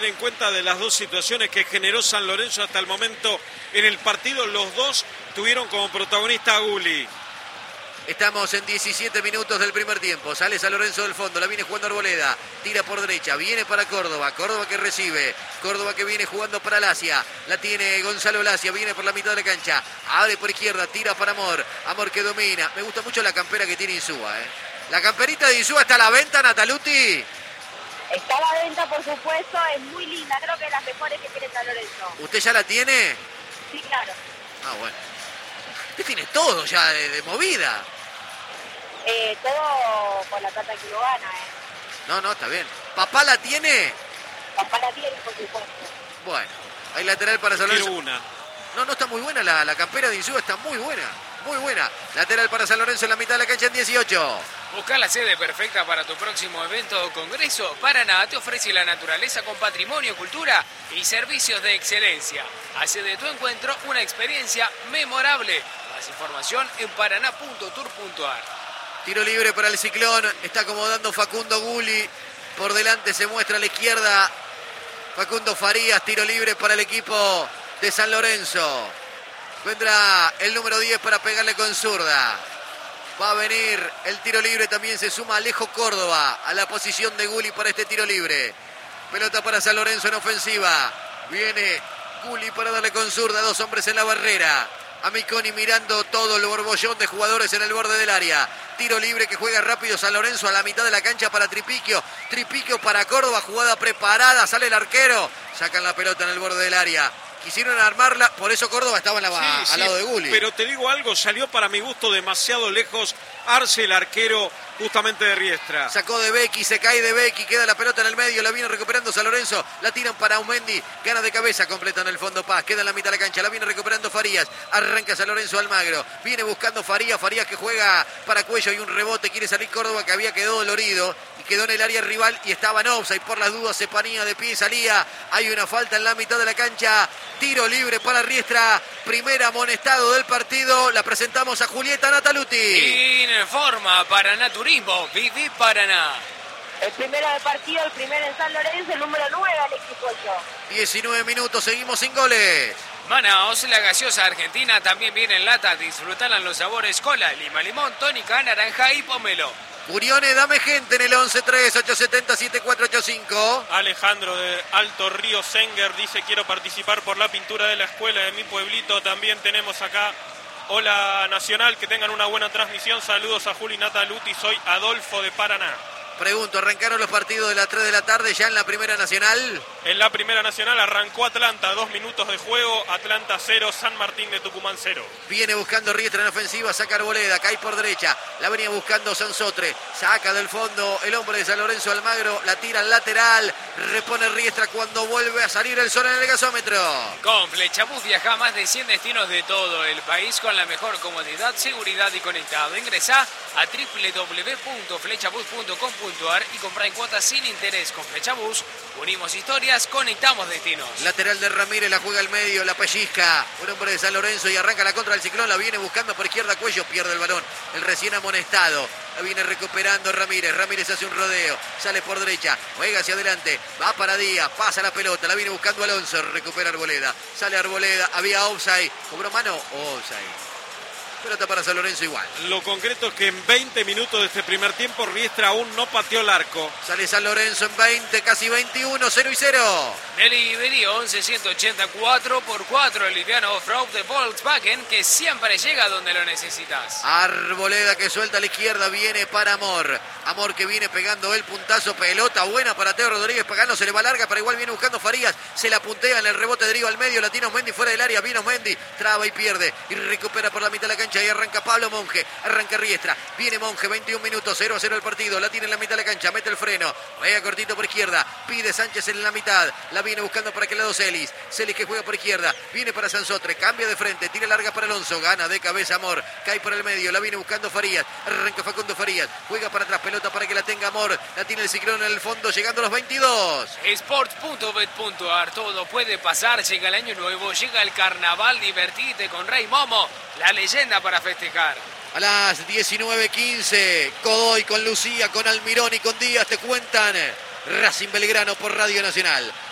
En cuenta de las dos situaciones que generó San Lorenzo hasta el momento en el partido, los dos tuvieron como protagonista a Gulli. Estamos en 17 minutos del primer tiempo. Sale San Lorenzo del fondo, la viene jugando Arboleda. Tira por derecha, viene para Córdoba. Córdoba que recibe. Córdoba que viene jugando para Lacia. La tiene Gonzalo Lacia, viene por la mitad de la cancha. Abre por izquierda, tira para Amor. Amor que domina. Me gusta mucho la campera que tiene Insúa. La camperita de Insúa está a la venta, Nataluti. Está a la venta, por supuesto, es muy linda, creo que es las mejores que tiene San Lorenzo. ¿Usted ya la tiene? Sí, claro. Ah, bueno. Usted tiene todo ya de movida. Todo con la plata que lo gana, No, está bien. ¿Papá la tiene? Papá la tiene, por supuesto. Bueno, hay lateral para San Lorenzo. Una. No, está muy buena la campera de Insúa, está muy buena. Muy buena. Lateral para San Lorenzo en la mitad de la cancha en 18. Busca la sede perfecta para tu próximo evento o congreso. Paraná te ofrece la naturaleza con patrimonio, cultura y servicios de excelencia. Hace de tu encuentro una experiencia memorable. Más información en paraná.tour.ar. Tiro libre para el Ciclón. Está acomodando Facundo Gulli. Por delante se muestra a la izquierda Facundo Farías. Tiro libre para el equipo de San Lorenzo. Vendrá el número 10 para pegarle con zurda. Va a venir el tiro libre. También se suma Alejo Córdoba a la posición de Gulli para este tiro libre. Pelota para San Lorenzo en ofensiva. Viene Gulli para darle con zurda. Dos hombres en la barrera. Amiconi mirando todo el borbollón de jugadores en el borde del área. Tiro libre que juega rápido San Lorenzo a la mitad de la cancha para Tripiquio. Tripiquio para Córdoba, jugada preparada, sale el arquero. Sacan la pelota en el borde del área. Quisieron armarla, por eso Córdoba estaba al lado de Gulli. Pero te digo algo, salió para mi gusto demasiado lejos Arce, el arquero justamente de Riestra. Sacó de Becky, se cae de Becky, queda la pelota en el medio, la viene recuperando San Lorenzo, la tiran para Aumendi, gana de cabeza, completa en el fondo Paz, queda en la mitad de la cancha, la viene recuperando Farías, arranca San Lorenzo Almagro, viene buscando Farías que juega para Cuello y un rebote, quiere salir Córdoba que había quedado dolorido y quedó en el área rival y estaba en offside, por las dudas se ponía de pie y salía, hay una falta en la mitad de la cancha, tiro libre para Riestra, primer amonestado del partido, la presentamos a Julieta Nataluti. Informa Paraná Turismo, viví Paraná. El primero del partido, el primero en San Lorenzo, el número 9 al equipo 8. 19 minutos, seguimos sin goles. Manaos, la gaseosa argentina también viene en lata. Disfrutarán los sabores cola, lima, limón, tónica, naranja y pomelo. Curione, dame gente en el 11-3-870-7485. Alejandro de Alto Río Senger dice: quiero participar por la pintura de la escuela de mi pueblito. También tenemos acá Hola Nacional, que tengan una buena transmisión. Saludos a Juli Nataluti, soy Adolfo de Paraná. Pregunto, ¿arrancaron los partidos de las 3 de la tarde ya en la Primera Nacional? En la Primera Nacional arrancó Atlanta, 2 minutos de juego, Atlanta 0, San Martín de Tucumán 0. Viene buscando Riestra en ofensiva, saca Arboleda, cae por derecha, la venía buscando Sansotre, saca del fondo el hombre de San Lorenzo Almagro, la tira al lateral, repone Riestra cuando vuelve a salir el sol en el gasómetro. Con Flechabús viaja a más de 100 destinos de todo el país con la mejor comodidad, seguridad y conectado. Ingresá a www.flechabus.com.ar y compra en cuotas sin interés. Con Flechabús unimos historias, conectamos destinos. Lateral de Ramírez, la juega al medio, la pellizca, un hombre de San Lorenzo y arranca la contra del Ciclón, la viene buscando por izquierda, Cuello pierde el balón, el recién amonestado, la viene recuperando Ramírez, Ramírez hace un rodeo, sale por derecha, juega hacia adelante, va para Díaz, pasa la pelota, la viene buscando Alonso, recupera Arboleda, sale Arboleda, había offside, cobró mano, offside. Pelota para San Lorenzo igual. Lo concreto es que en 20 minutos de este primer tiempo Riestra aún no pateó el arco. Sale San Lorenzo en 20, casi 21, 0-0. Delivery 11-184x4, el liviano off-road de Volkswagen que siempre llega donde lo necesitas. Arboleda que suelta a la izquierda, viene para Amor. Amor que viene pegando el puntazo, pelota buena para Teo Rodríguez Pagano, se le va larga, pero igual viene buscando Farías, se la puntea en el rebote, deriva al medio, la tiene Osmendi fuera del área, viene Osmendi, traba y pierde, y recupera por la mitad de la cancha, y arranca Pablo Monge, arranca Riestra, viene Monge, 21 minutos, 0-0 el partido, la tiene en la mitad de la cancha, mete el freno, juega cortito por izquierda, pide Sánchez en la mitad, la viene buscando para aquel lado Celis que juega por izquierda, viene para Sansotre, cambia de frente, tira larga para Alonso, gana de cabeza Amor, cae por el medio, la viene buscando Farías, arranca Facundo Farías, juega para atrás, pelota para que la tenga Amor, la tiene el Ciclón en el fondo, llegando a los 22. Sports.bet.ar, todo puede pasar, llega el año nuevo, llega el carnaval, divertite con Rey Momo, la leyenda para festejar. A las 19:15, Godoy con Lucía, con Almirón y con Díaz te cuentan Racing Belgrano por Radio Nacional.